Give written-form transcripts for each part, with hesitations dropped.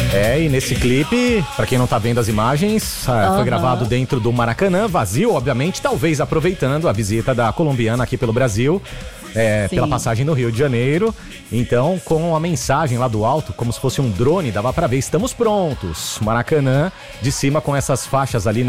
E nesse clipe, pra quem não tá vendo as imagens, foi gravado dentro do Maracanã, vazio, obviamente, talvez aproveitando a visita da colombiana aqui pelo Brasil, pela passagem no Rio de Janeiro. Então, com a mensagem lá do alto, como se fosse um drone, dava pra ver, estamos prontos. Maracanã, de cima com essas faixas ali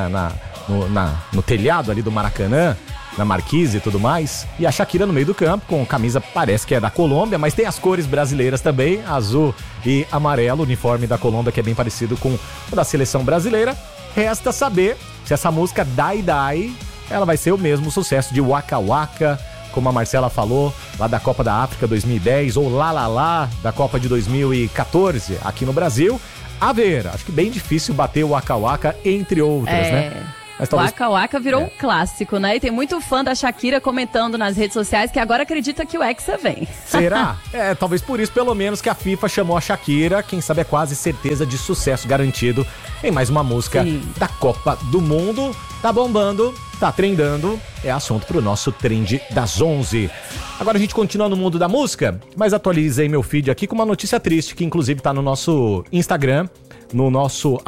no telhado ali do Maracanã, na marquise e tudo mais, e a Shakira no meio do campo, com camisa, parece que é da Colômbia, mas tem as cores brasileiras também, azul e amarelo, uniforme da Colômbia, que é bem parecido com o da seleção brasileira. Resta saber se essa música Dai Dai, ela vai ser o mesmo sucesso de Waka Waka, como a Marcela falou, lá da Copa da África 2010, ou Lá Lá Lá, da Copa de 2014, aqui no Brasil. A ver, acho que bem difícil bater o Waka Waka, entre outras, né? Mas talvez... Waka Waka virou um clássico, né? E tem muito fã da Shakira comentando nas redes sociais que agora acredita que o Hexa vem. Será? Talvez por isso, pelo menos, que a FIFA chamou a Shakira. Quem sabe é quase certeza de sucesso garantido em mais uma música da Copa do Mundo. Tá bombando, tá trendando. É assunto pro nosso Trend das 11. Agora a gente continua no mundo da música, mas atualizei meu feed aqui com uma notícia triste, que inclusive tá no nosso Instagram, no nosso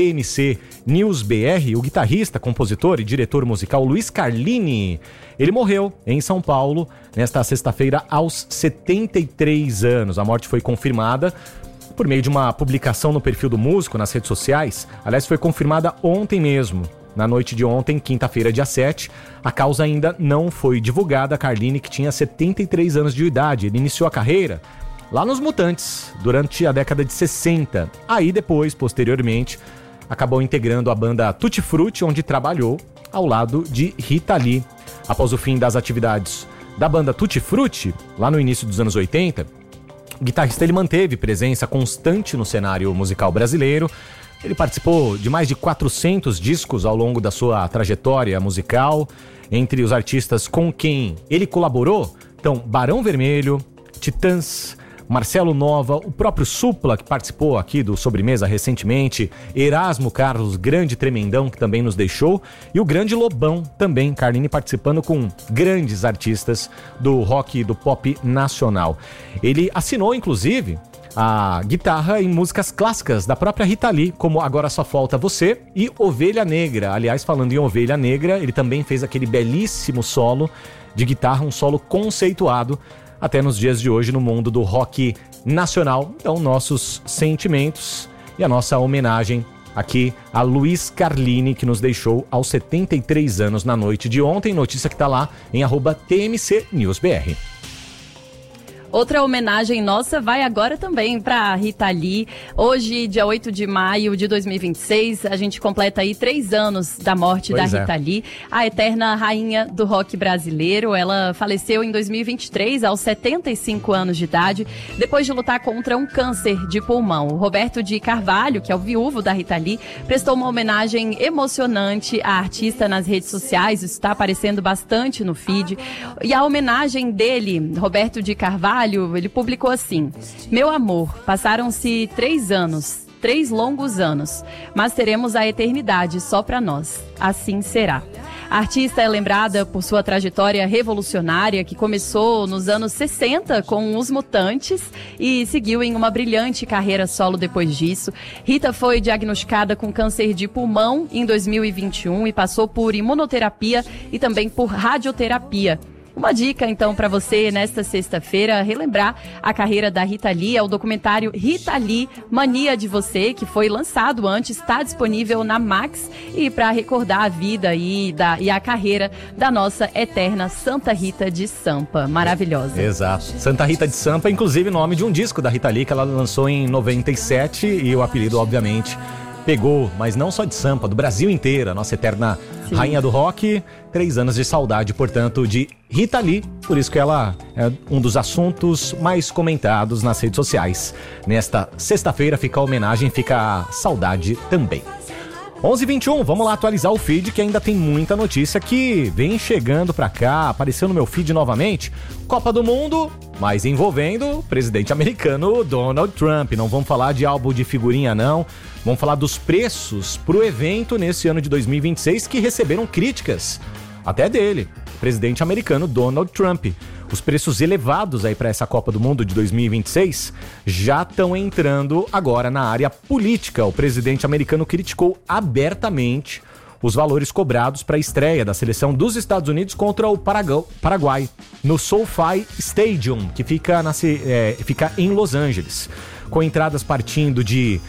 @TMCNewsBR, o guitarrista, compositor e diretor musical Luiz Carlini. Ele morreu em São Paulo nesta sexta-feira aos 73 anos. A morte foi confirmada por meio de uma publicação no perfil do músico nas redes sociais. Aliás, foi confirmada ontem mesmo. Na noite de ontem, quinta-feira, dia 7, a causa ainda não foi divulgada. Carlini, que tinha 73 anos de idade, ele iniciou a carreira lá nos Mutantes, durante a década de 60. Aí depois, posteriormente, acabou integrando a banda Tutti Frutti, onde trabalhou ao lado de Rita Lee. Após o fim das atividades da banda Tutti Frutti, lá no início dos anos 80, o guitarrista ele manteve presença constante no cenário musical brasileiro. Ele participou de mais de 400 discos ao longo da sua trajetória musical. Entre os artistas com quem ele colaborou, estão Barão Vermelho, Titãs, Marcelo Nova, o próprio Supla, que participou aqui do Sobremesa recentemente, Erasmo Carlos, grande tremendão, que também nos deixou, e o grande Lobão também, Carlini participando com grandes artistas do rock e do pop nacional. Ele assinou, inclusive, a guitarra em músicas clássicas da própria Rita Lee, como Agora Só Falta Você e Ovelha Negra. Aliás, falando em Ovelha Negra, ele também fez aquele belíssimo solo de guitarra, um solo conceituado até nos dias de hoje no mundo do rock nacional. Então, nossos sentimentos e a nossa homenagem aqui a Luiz Carlini, que nos deixou aos 73 anos na noite de ontem. Notícia que está lá em @TMCNewsBR. Outra homenagem nossa vai agora também para Rita Lee. Hoje, dia 8 de maio de 2026, a gente completa aí 3 anos da morte da Rita Lee, a eterna rainha do rock brasileiro. Ela faleceu em 2023, aos 75 anos de idade, depois de lutar contra um câncer de pulmão. O Roberto de Carvalho, que é o viúvo da Rita Lee, prestou uma homenagem emocionante à artista nas redes sociais. Isso está aparecendo bastante no feed. E a homenagem dele, Roberto de Carvalho, ele publicou assim: meu amor, passaram-se 3 anos, 3 longos anos, mas teremos a eternidade só pra nós. Assim será. A artista é lembrada por sua trajetória revolucionária, que começou nos anos 60 com Os Mutantes e seguiu em uma brilhante carreira solo depois disso. Rita foi diagnosticada com câncer de pulmão em 2021 e passou por imunoterapia e também por radioterapia. Uma dica, então, para você, nesta sexta-feira, relembrar a carreira da Rita Lee. É o documentário Rita Lee, Mania de Você, que foi lançado antes, está disponível na Max. E para recordar a vida e a carreira da nossa eterna Santa Rita de Sampa. Maravilhosa. Exato. Santa Rita de Sampa, inclusive nome de um disco da Rita Lee, que ela lançou em 97, e o apelido, obviamente, pegou, mas não só de Sampa, do Brasil inteiro, a nossa eterna rainha do rock. 3 anos de saudade, portanto, de Rita Lee. Por isso que ela é um dos assuntos mais comentados nas redes sociais. Nesta sexta-feira fica a homenagem, fica a saudade também. 11h21, vamos lá atualizar o feed, que ainda tem muita notícia que vem chegando pra cá. Apareceu no meu feed novamente, Copa do Mundo, mas envolvendo o presidente americano Donald Trump. Não vamos falar de álbum de figurinha, não. Vamos falar dos preços pro evento nesse ano de 2026, que receberam críticas até dele, presidente americano Donald Trump. Os preços elevados aí para essa Copa do Mundo de 2026 já estão entrando agora na área política. O presidente americano criticou abertamente os valores cobrados para a estreia da seleção dos Estados Unidos contra o Paraguai, no SoFi Stadium, que fica em Los Angeles, com entradas partindo de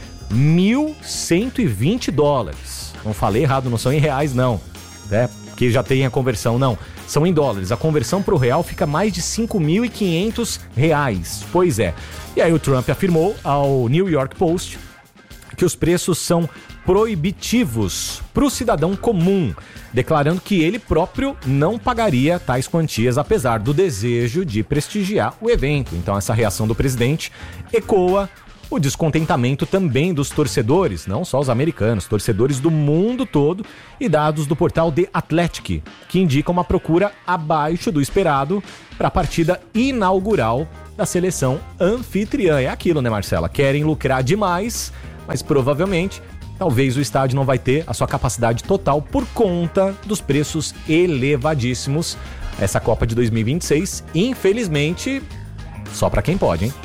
$1.120. Não falei errado, não são em reais não, que já tem a conversão, não. São em dólares. A conversão para o real fica mais de R$5.500. Pois é. E aí o Trump afirmou ao New York Post que os preços são proibitivos para o cidadão comum, declarando que ele próprio não pagaria tais quantias, apesar do desejo de prestigiar o evento. Então essa reação do presidente ecoa o descontentamento também dos torcedores, não só os americanos, torcedores do mundo todo, e dados do portal The Athletic, que indicam uma procura abaixo do esperado para a partida inaugural da seleção anfitriã. É aquilo, né, Marcela? Querem lucrar demais, mas provavelmente, talvez o estádio não vai ter a sua capacidade total por conta dos preços elevadíssimos. Essa Copa de 2026, infelizmente, só para quem pode, hein?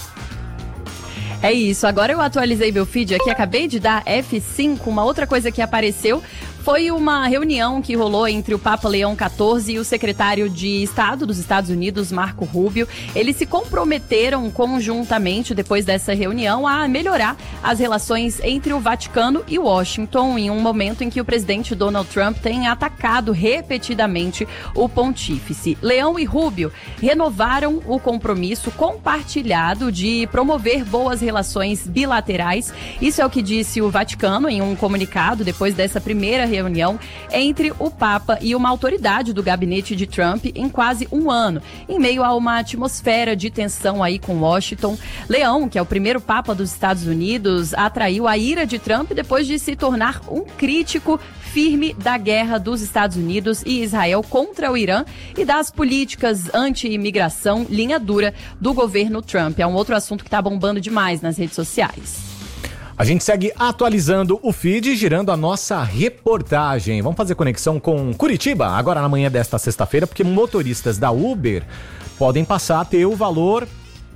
É isso, agora eu atualizei meu feed aqui, acabei de dar F5, uma outra coisa que apareceu foi uma reunião que rolou entre o Papa Leão XIV e o secretário de Estado dos Estados Unidos, Marco Rubio. Eles se comprometeram conjuntamente, depois dessa reunião, a melhorar as relações entre o Vaticano e Washington, em um momento em que o presidente Donald Trump tem atacado repetidamente o pontífice. Leão e Rubio renovaram o compromisso compartilhado de promover boas relações bilaterais. Isso é o que disse o Vaticano em um comunicado depois dessa primeira reunião entre o Papa e uma autoridade do gabinete de Trump em quase um ano, em meio a uma atmosfera de tensão aí com Washington. Leão, que é o primeiro Papa dos Estados Unidos, atraiu a ira de Trump depois de se tornar um crítico firme da guerra dos Estados Unidos e Israel contra o Irã e das políticas anti-imigração, linha dura do governo Trump. É um outro assunto que está bombando demais nas redes sociais. A gente segue atualizando o feed e girando a nossa reportagem. Vamos fazer conexão com Curitiba agora na manhã desta sexta-feira, porque motoristas da Uber podem passar a ter o valor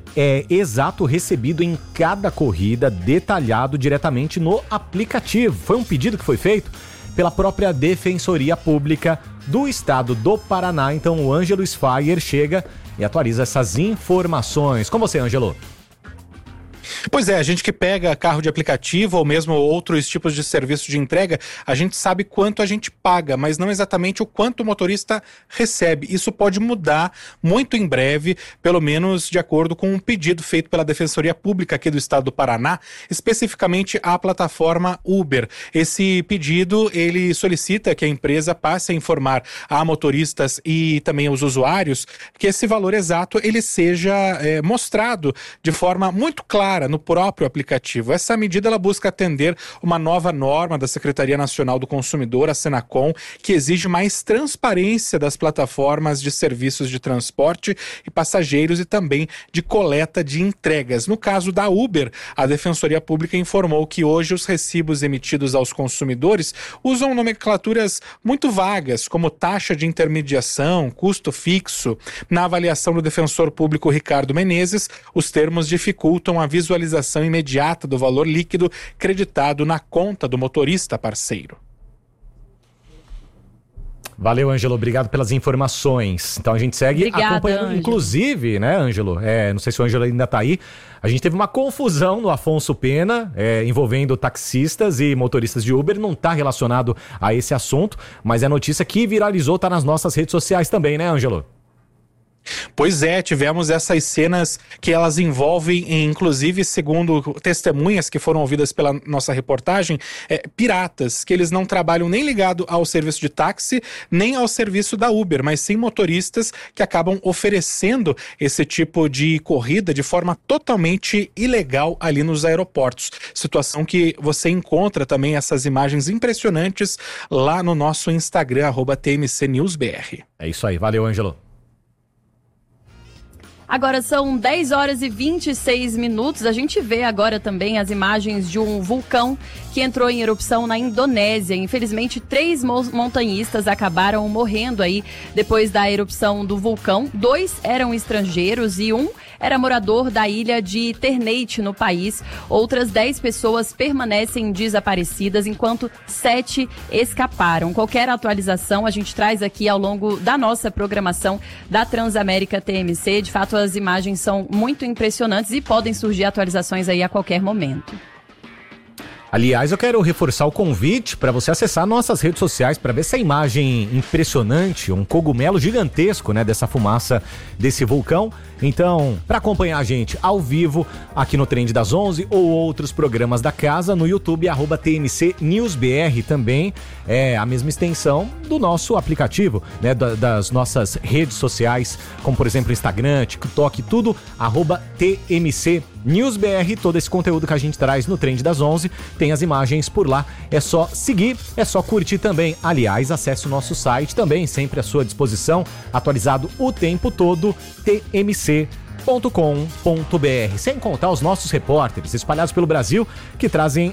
exato recebido em cada corrida, detalhado diretamente no aplicativo. Foi um pedido que foi feito pela própria Defensoria Pública do Estado do Paraná. Então o Ângelo Sfaier chega e atualiza essas informações. Com você, Ângelo. Pois é, a gente que pega carro de aplicativo ou mesmo outros tipos de serviço de entrega, a gente sabe quanto a gente paga, mas não exatamente o quanto o motorista recebe. Isso pode mudar muito em breve, pelo menos de acordo com um pedido feito pela Defensoria Pública aqui do Estado do Paraná, especificamente a plataforma Uber. Esse pedido, ele solicita que a empresa passe a informar a motoristas e também aos usuários que esse valor exato ele seja mostrado de forma muito clara no próprio aplicativo. Essa medida ela busca atender uma nova norma da Secretaria Nacional do Consumidor, a Senacom, que exige mais transparência das plataformas de serviços de transporte e passageiros e também de coleta de entregas. No caso da Uber, a Defensoria Pública informou que hoje os recibos emitidos aos consumidores usam nomenclaturas muito vagas, como taxa de intermediação, custo fixo. Na avaliação do defensor público Ricardo Menezes, os termos dificultam a visualização imediata do valor líquido creditado na conta do motorista parceiro. Valeu, Ângelo. Obrigado pelas informações. Então a gente segue acompanhando. Ângelo. Inclusive, né, Ângelo? Não sei se o Ângelo ainda tá aí. A gente teve uma confusão no Afonso Pena, envolvendo taxistas e motoristas de Uber. Não tá relacionado a esse assunto, mas é notícia que viralizou, tá nas nossas redes sociais também, né, Ângelo? Pois é, tivemos essas cenas que elas envolvem, inclusive, segundo testemunhas que foram ouvidas pela nossa reportagem, piratas, que eles não trabalham nem ligado ao serviço de táxi, nem ao serviço da Uber, mas sim motoristas que acabam oferecendo esse tipo de corrida de forma totalmente ilegal ali nos aeroportos. Situação que você encontra também essas imagens impressionantes lá no nosso Instagram, @TMCNewsBR. É isso aí, valeu, Ângelo. Agora são 10 horas e 26 minutos. A gente vê agora também as imagens de um vulcão que entrou em erupção na Indonésia. Infelizmente, 3 montanhistas acabaram morrendo aí depois da erupção do vulcão. 2 eram estrangeiros e 1 era morador da ilha de Ternate, no país. Outras 10 pessoas permanecem desaparecidas, enquanto 7 escaparam. Qualquer atualização a gente traz aqui ao longo da nossa programação da Transamérica TMC. De fato, as imagens são muito impressionantes e podem surgir atualizações aí a qualquer momento. Aliás, eu quero reforçar o convite para você acessar nossas redes sociais para ver essa imagem impressionante, um cogumelo gigantesco, né, dessa fumaça desse vulcão. Então, para acompanhar a gente ao vivo aqui no Trend das 11 ou outros programas da casa, no YouTube, @TMC NewsBR também é a mesma extensão do nosso aplicativo, né, das nossas redes sociais, como por exemplo Instagram, TikTok, tudo, @TMC NewsBR. Todo esse conteúdo que a gente traz no Trend das 11, tem as imagens por lá, é só seguir, é só curtir também. Aliás, acesse o nosso site também, sempre à sua disposição, atualizado o tempo todo, tmc.com.br, sem contar os nossos repórteres espalhados pelo Brasil que trazem